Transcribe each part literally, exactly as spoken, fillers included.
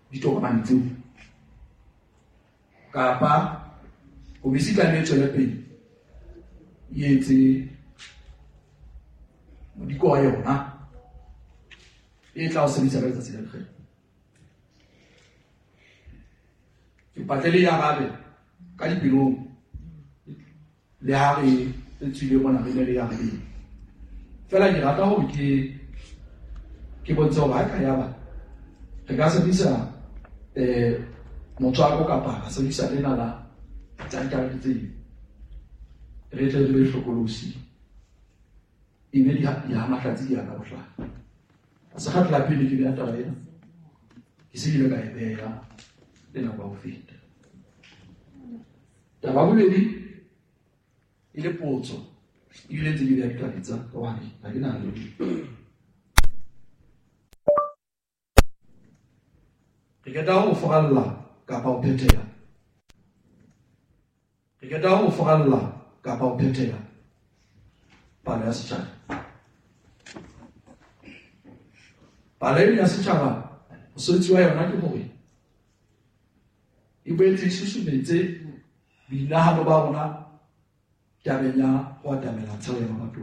ditokomane tseo kapa o be se tlameha tswela pele e etse modiko wa yona e tla o sebedisa ka letsatsi la lekgetho. Ke patlele ya gabe ka dipelong le ha re tswile mona re le ya gabe fela ke rata hore ke ke bontsha hore ha ka ya ba re ka sebedisa eh motswako kapa ka sebedisa lena la tsantsana tse re tle re le hlokolosi e be di ha matlatsi di ana bohla sa khatla la pele ke be ataba ena ke se ile ka e beha lena ba ho feta taba bobedi ile potso ile tse di le ka ditsa ka wani ha ke na le ke ke dawo foralla kapa o phethela ke ke dawo foralla kapa o phethela palo ya setjhaba palo ya setjhaba o sotsi wa yona ke hore e boetse e susumetse boinahano ba rona tabeng ya ho atamela tsheo ya mabato.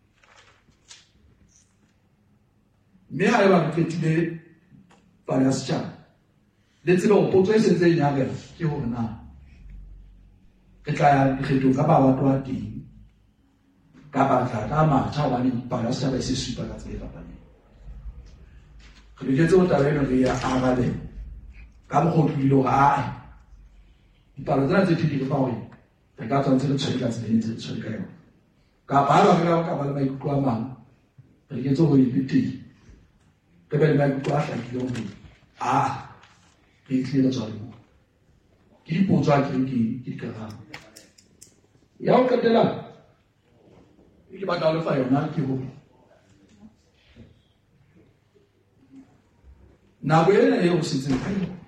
Mme ha eba re fetile palo ya setjhaba le tsebe ho potso e sentse e nyabela ke hore na re tla ya dikgethong ka mabato a teng kapa tla ka matjha hobane palo ya setjhaba e se supa ka tsela e fapaneng. Re loketse ho taba eno re ya arabe ka mokgwa o ile hore ae dipalo tsena tse phedi re fa hore re ka tswa ntse re tshwere ka tsela e ntse re tshwere ka yona kapa ha ba re ka ba le maikutlo a mang re loketse ho ipeteng re be le maikutlo a hlakileng hore ah re tlile tswa le mo ke dipotso a ke ke dikarabo ya ho qetela ke batla ho lefa yona ke ho nako ena eo setseng ka yona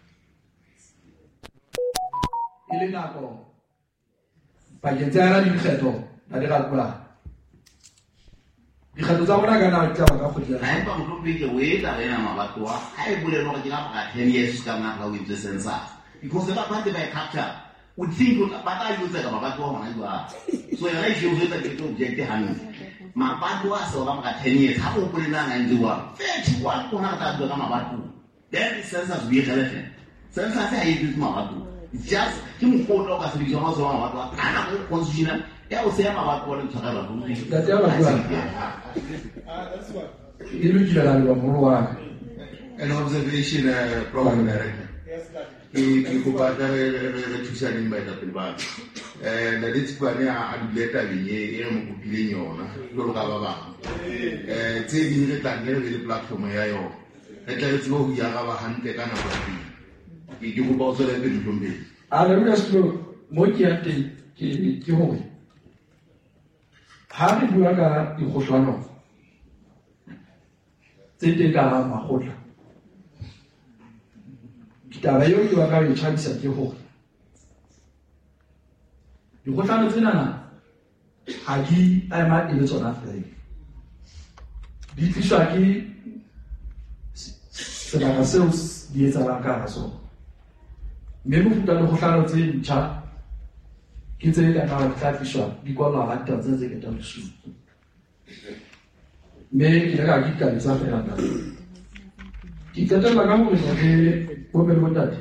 e le nako pakeng tsa yona dikgetho la dirakola dikgetho tsa bona ka nako tsa ba ka kgotla ha empa motho pele o etla rena mabato a ha e bolele hore ke ka mora ten years ka nna ka o itse sensa because ba ba ba capture would think ba ta use ka mabato a hona jwa so ya ise o etsa ke object hanu mabato a so ba mora ten years ha o bolela nga ndiwa thirty-one kona ka tla ka mabato then sensa be relevant sensa se ha e ditse mabato just ke mo kgolo ka se bitso ha so mabato a kana go constitutional ya o se ya mabato a le tshwara ba go that ya ba bua ah that's what e le dilo la ba mo wa an observation uh, program director yes that ke go ba da re thusa ni ba da pele ba eh la ditse ba ne a dileta binye e mo kopileng yona lo ka ba ba eh tse di re tla ne le platform ya yo e tla re tlo ya ga ba hantle kana ba ke ke go ba o tsela pele tlombe a le re se mo ke ya teng ke ke hore ha re bua ka dikgohlano tse teng ka hara makgotla taba eo ke ba ka e tshwabisa ke hore dikgohlano tsena na ha di a ema e le tsona fela di tliswa ke sebaka seo di etsalang ka hara sona mme mofuta le kgohlano tse ntjha ke tse ka ka tla tliswa di kwalwa ba taba tse ke tla tliswa mme ke le ka ke ka tsa fela ka ke qetella ka hore ke bo be bo tate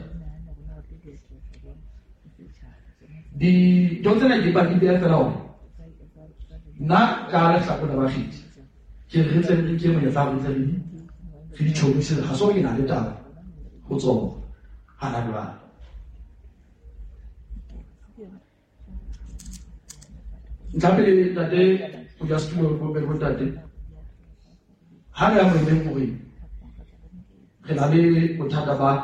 di dotsena di ba di be fela hore na ka le hlako da ba khiti ke re tle le ke mo ya fa tle le ke di chomise ga so ke na le taba go tsoma hana lwa ntlapele tate o just mo bo be bo tate ha ya mo le mo re na le bothata ba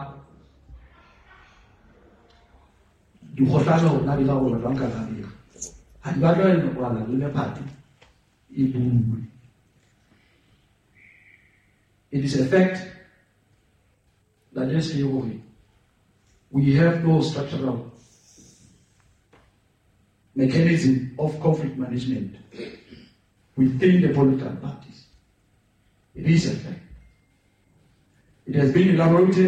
dikgohlano na di ba go ba nka ka dira ha di ba tla le kwa la le party e bue. It is a fact that yes we have no structural mechanism of conflict management within the political parties. It is a fact. It has been elaborated